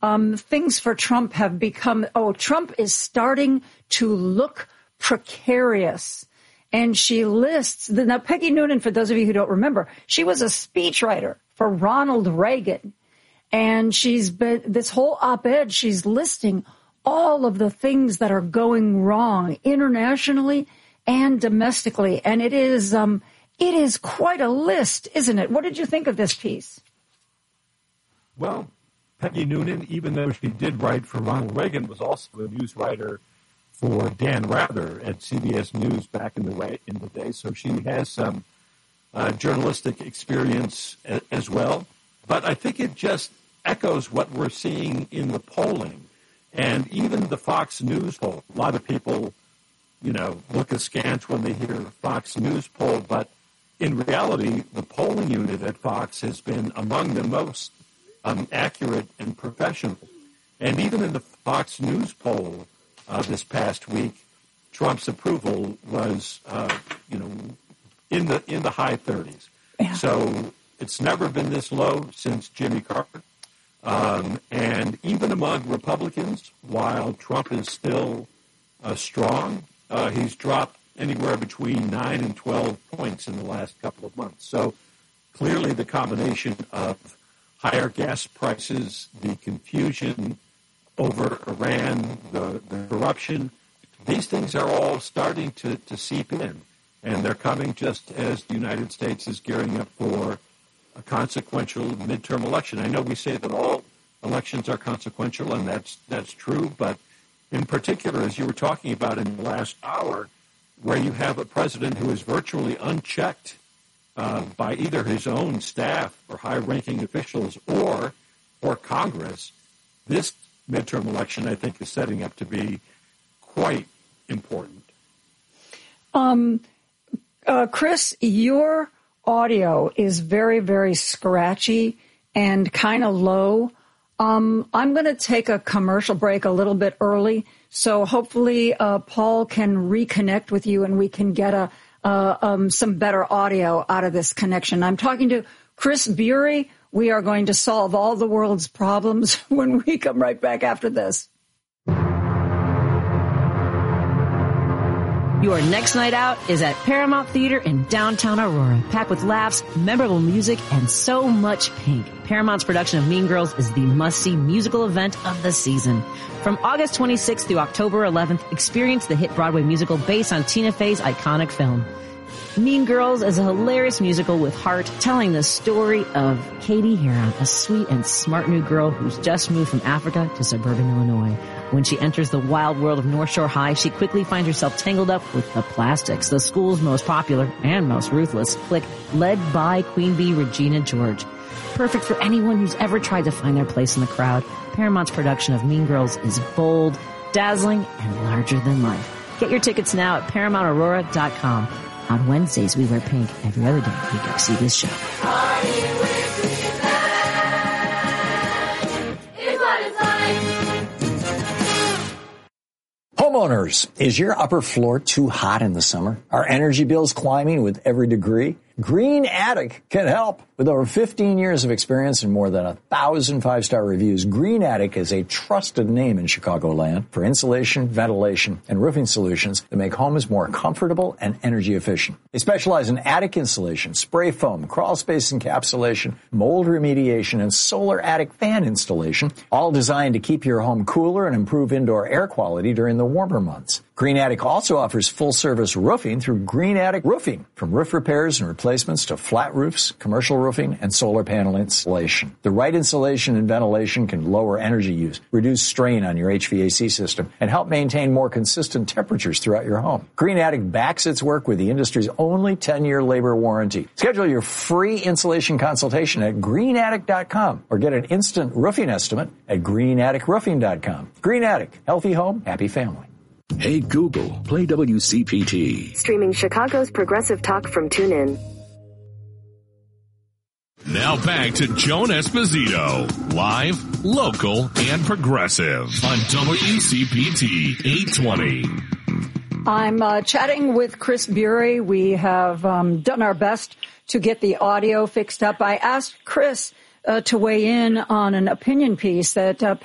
things for Trump have become, Trump is starting to look precarious. And she lists, now Peggy Noonan, for those of you who don't remember, she was a speechwriter for Ronald Reagan. And she's been, this whole op-ed, she's listing all of the things that are going wrong internationally and domestically. And it is quite a list, isn't it? What did you think of this piece? Well, Peggy Noonan, even though she did write for Ronald Reagan, was also a news writer for Dan Rather at CBS News back in the day. So she has some journalistic experience as well. But I think it just echoes what we're seeing in the polling. And even the Fox News poll, a lot of people, look askance when they hear Fox News poll, but in reality, the polling unit at Fox has been among the most accurate and professional. And even in the Fox News poll this past week, Trump's approval was, in the high 30s. Yeah. So it's never been this low since Jimmy Carter. And even among Republicans, while Trump is still strong, he's dropped anywhere between 9 and 12 points in the last couple of months. So clearly the combination of higher gas prices, the confusion over Iran, the corruption, these things are all starting to seep in. And they're coming just as the United States is gearing up for a consequential midterm election. I know we say that all elections are consequential, and that's true, but in particular, as you were talking about in the last hour, where you have a president who is virtually unchecked by either his own staff or high-ranking officials or Congress, this midterm election, I think, is setting up to be quite important. Chris, your audio is very, very scratchy and kind of low. I'm going to take a commercial break a little bit early, so hopefully Paul can reconnect with you and we can get some better audio out of this connection. I'm talking to Chris Bury. We are going to solve all the world's problems when we come right back after this. Your next night out is at Paramount Theater in downtown Aurora, packed with laughs, memorable music, and so much pink. Paramount's production of Mean Girls is the must-see musical event of the season. From August 26th through October 11th, experience the hit Broadway musical based on Tina Fey's iconic film. Mean Girls is a hilarious musical with heart, telling the story of Katie Heron, a sweet and smart new girl who's just moved from Africa to suburban Illinois. When she enters the wild world of North Shore High, she quickly finds herself tangled up with the Plastics, the school's most popular and most ruthless clique, led by Queen Bee Regina George. Perfect for anyone who's ever tried to find their place in the crowd, Paramount's production of Mean Girls is bold, dazzling, and larger than life. Get your tickets now at ParamountAurora.com. On Wednesdays, we wear pink. Every other day, we go see this show. Homeowners, is your upper floor too hot in the summer? Are energy bills climbing with every degree? Green Attic can help. With over 15 years of experience and more than 1,000 five-star reviews, Green Attic is a trusted name in Chicagoland for insulation, ventilation, and roofing solutions that make homes more comfortable and energy efficient. They specialize in attic insulation, spray foam, crawl space encapsulation, mold remediation, and solar attic fan installation, all designed to keep your home cooler and improve indoor air quality during the warmer months. Green Attic also offers full-service roofing through Green Attic Roofing, from roof repairs and replacements to flat roofs, commercial roofing, and solar panel installation. The right insulation and ventilation can lower energy use, reduce strain on your HVAC system, and help maintain more consistent temperatures throughout your home. Green Attic backs its work with the industry's only 10-year labor warranty. Schedule your free insulation consultation at greenattic.com or get an instant roofing estimate at greenatticroofing.com. Green Attic, healthy home, happy family. Hey Google, play WCPT. Streaming Chicago's progressive talk from TuneIn. Now back to Joan Esposito, live, local, and progressive on WCPT 820. I'm chatting with Chris Bury. We have done our best to get the audio fixed up. I asked Chris to weigh in on an opinion piece that